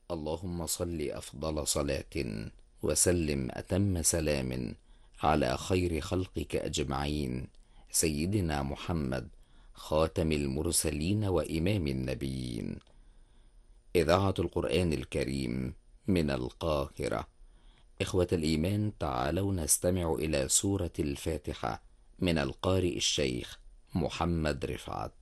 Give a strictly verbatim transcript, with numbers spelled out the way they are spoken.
اللهم صل أفضل صلاة وسلم أتم سلام على خير خلقك أجمعين، سيدنا محمد خاتم المرسلين وإمام النبيين. إذاعة القرآن الكريم من القاهرة. إخوة الإيمان، تعالوا نستمع إلى سورة الفاتحة من القارئ الشيخ محمد رفعت.